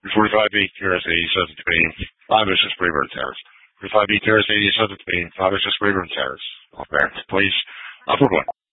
45B, QRS 87 between 5 is Springburn Terrace. 45B, QRS 87 between 5 is Springburn Terrace. Off there, please. Have a good one.